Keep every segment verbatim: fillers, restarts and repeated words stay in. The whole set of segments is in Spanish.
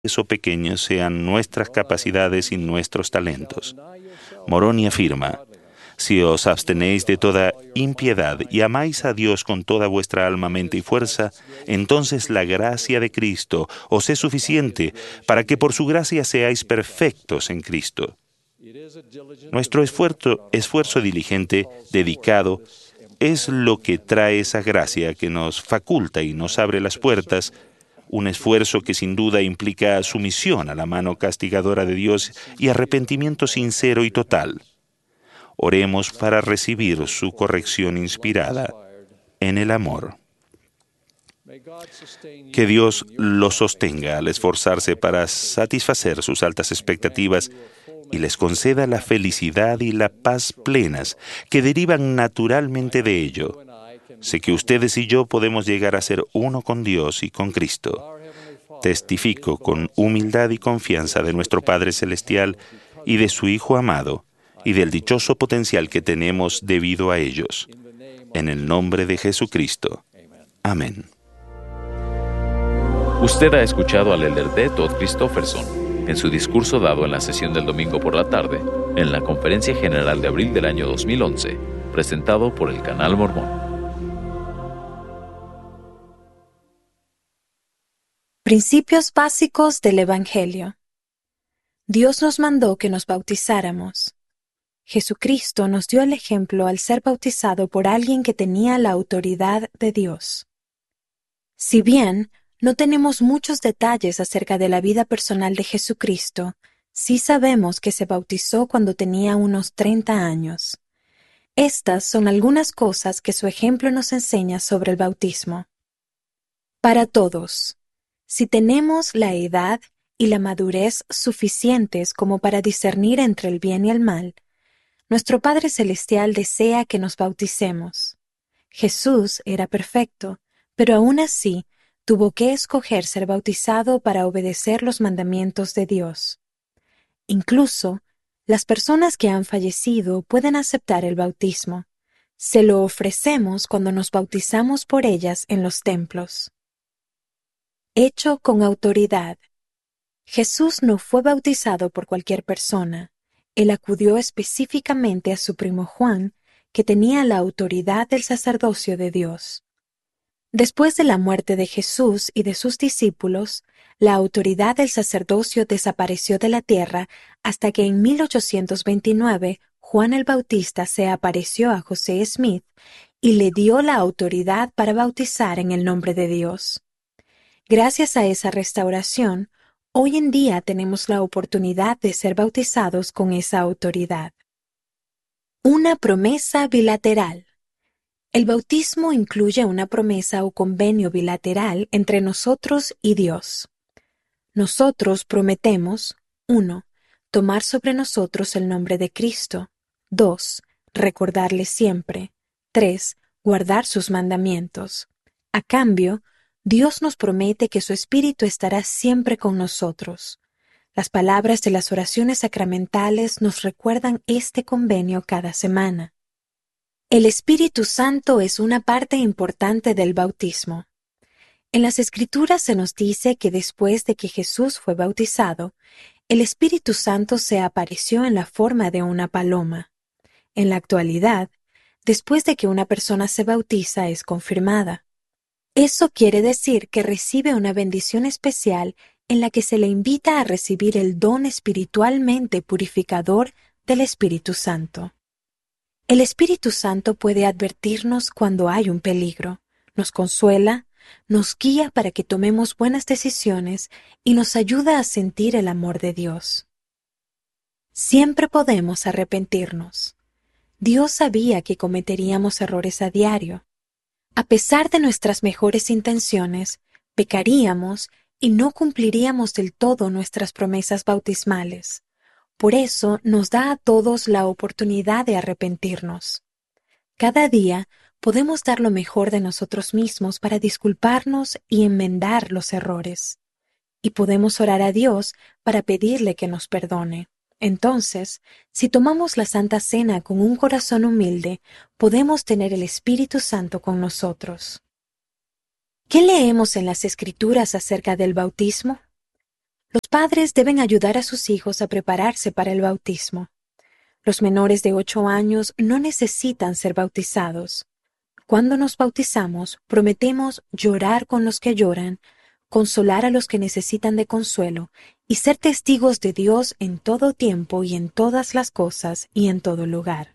o pequeños sean nuestras capacidades y nuestros talentos. Moroni afirma: si os abstenéis de toda impiedad y amáis a Dios con toda vuestra alma, mente y fuerza, entonces la gracia de Cristo os es suficiente para que por su gracia seáis perfectos en Cristo. Nuestro esfuerzo, esfuerzo diligente, dedicado, es lo que trae esa gracia que nos faculta y nos abre las puertas, un esfuerzo que sin duda implica sumisión a la mano castigadora de Dios y arrepentimiento sincero y total. Oremos para recibir su corrección inspirada en el amor. Que Dios los sostenga al esforzarse para satisfacer sus altas expectativas y les conceda la felicidad y la paz plenas que derivan naturalmente de ello. Sé que ustedes y yo podemos llegar a ser uno con Dios y con Cristo. Testifico con humildad y confianza de nuestro Padre Celestial y de su Hijo amado, y del dichoso potencial que tenemos debido a ellos. En el nombre de Jesucristo. Amén. Usted ha escuchado al elder D. Todd Christofferson en su discurso dado en la sesión del domingo por la tarde, en la Conferencia General de abril del año dos mil once, presentado por el Canal Mormón. Principios básicos del Evangelio. Dios nos mandó que nos bautizáramos. Jesucristo nos dio el ejemplo al ser bautizado por alguien que tenía la autoridad de Dios. Si bien no tenemos muchos detalles acerca de la vida personal de Jesucristo, sí sabemos que se bautizó cuando tenía unos treinta años. Estas son algunas cosas que su ejemplo nos enseña sobre el bautismo. Para todos, si tenemos la edad y la madurez suficientes como para discernir entre el bien y el mal, nuestro Padre Celestial desea que nos bauticemos. Jesús era perfecto, pero aún así tuvo que escoger ser bautizado para obedecer los mandamientos de Dios. Incluso, las personas que han fallecido pueden aceptar el bautismo. Se lo ofrecemos cuando nos bautizamos por ellas en los templos. Hecho con autoridad. Jesús no fue bautizado por cualquier persona. Él acudió específicamente a su primo Juan, que tenía la autoridad del sacerdocio de Dios. Después de la muerte de Jesús y de sus discípulos, la autoridad del sacerdocio desapareció de la tierra hasta que en mil ochocientos veintinueve Juan el Bautista se apareció a José Smith y le dio la autoridad para bautizar en el nombre de Dios. Gracias a esa restauración, hoy en día tenemos la oportunidad de ser bautizados con esa autoridad. Una promesa bilateral. El bautismo incluye una promesa o convenio bilateral entre nosotros y Dios. Nosotros prometemos: uno. Tomar sobre nosotros el nombre de Cristo. dos. Recordarle siempre. tres. Guardar sus mandamientos. A cambio, Dios nos promete que su Espíritu estará siempre con nosotros. Las palabras de las oraciones sacramentales nos recuerdan este convenio cada semana. El Espíritu Santo es una parte importante del bautismo. En las Escrituras se nos dice que después de que Jesús fue bautizado, el Espíritu Santo se apareció en la forma de una paloma. En la actualidad, después de que una persona se bautiza, es confirmada. Eso quiere decir que recibe una bendición especial en la que se le invita a recibir el don espiritualmente purificador del Espíritu Santo. El Espíritu Santo puede advertirnos cuando hay un peligro, nos consuela, nos guía para que tomemos buenas decisiones y nos ayuda a sentir el amor de Dios. Siempre podemos arrepentirnos. Dios sabía que cometeríamos errores a diario. A pesar de nuestras mejores intenciones, pecaríamos y no cumpliríamos del todo nuestras promesas bautismales. Por eso nos da a todos la oportunidad de arrepentirnos. Cada día podemos dar lo mejor de nosotros mismos para disculparnos y enmendar los errores. Y podemos orar a Dios para pedirle que nos perdone. Entonces, si tomamos la Santa Cena con un corazón humilde, podemos tener el Espíritu Santo con nosotros. ¿Qué leemos en las Escrituras acerca del bautismo? Los padres deben ayudar a sus hijos a prepararse para el bautismo. Los menores de ocho años no necesitan ser bautizados. Cuando nos bautizamos, prometemos llorar con los que lloran, consolar a los que necesitan de consuelo y ser testigos de Dios en todo tiempo y en todas las cosas y en todo lugar.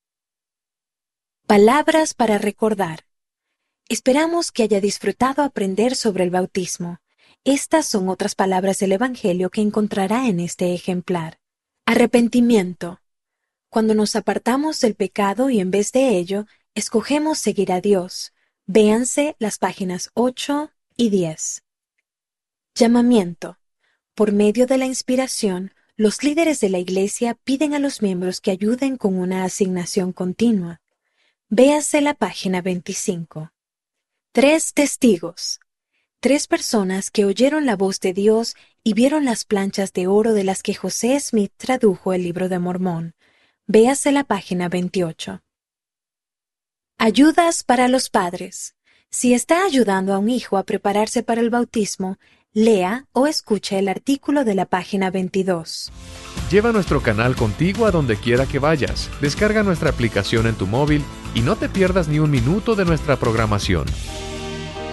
Palabras para recordar. Esperamos que haya disfrutado aprender sobre el bautismo. Estas son otras palabras del Evangelio que encontrará en este ejemplar. Arrepentimiento. Cuando nos apartamos del pecado y en vez de ello, escogemos seguir a Dios. Véanse las páginas ocho y diez. Llamamiento. Por medio de la inspiración, los líderes de la Iglesia piden a los miembros que ayuden con una asignación continua. Véase la página veinticinco. Tres testigos. Tres personas que oyeron la voz de Dios y vieron las planchas de oro de las que José Smith tradujo el Libro de Mormón. Véase la página veintiocho. Ayudas para los padres. Si está ayudando a un hijo a prepararse para el bautismo, lea o escuche el artículo de la página veintidós. Lleva nuestro canal contigo a donde quiera que vayas. Descarga nuestra aplicación en tu móvil y no te pierdas ni un minuto de nuestra programación.